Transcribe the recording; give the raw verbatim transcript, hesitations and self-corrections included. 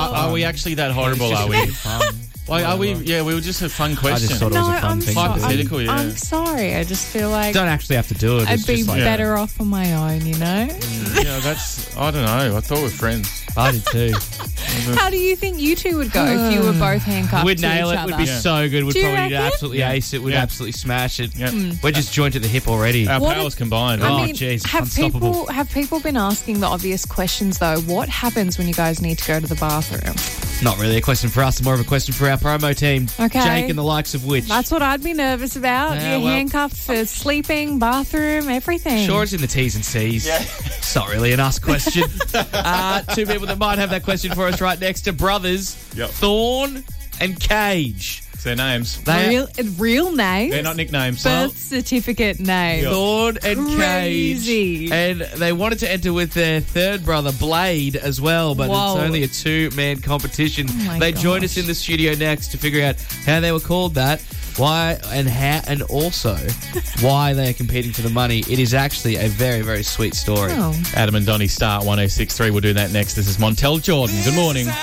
are, are we actually that horrible? Are we? Like, are we? Yeah, we were just a fun question. I just thought it was No, a fun I'm thing so- to do. Hypothetical, I'm, yeah. I'm sorry. I just feel like Don't actually have to do it. I'd It's be just like, better off on my own, you know? Yeah, that's. I don't know. I thought we were friends. I did too. How do you think you two would go if you were both handcuffed We'd to nail each it. other? We'd be Yeah. so good. We'd Do you probably reckon? absolutely Yeah. ace it. We'd Yeah. absolutely smash it. Yeah. We're just joined at the hip already. Our What powers if- combined. Oh, I mean, jeez, have unstoppable. people have people been asking the obvious questions though? What happens when you guys need to go to the bathroom? Not really a question for us, more of a question for our promo team. Okay. Jake and the likes of which. That's what I'd be nervous about. Yeah, You're well- handcuffed for sleeping, bathroom, everything. Sure, it's in the T's and C's. Yeah. It's not really an us question. uh, two people that might have that question for us right next to brothers, Yep. Thorn and Cage. It's their names. They Real, real names. They're not nicknames. Birth certificate names. Thorn and Crazy. Cage. And they wanted to enter with their third brother, Blade, as well, but Whoa. it's only a two-man competition. Oh my they join gosh. us in the studio next to figure out how they were called that, why, and how, and also why they are competing for the money. It is actually a very, very sweet story. Oh. Adam and Donnie start one oh six three. We'll do that next. This is Montel Jordan. Good morning.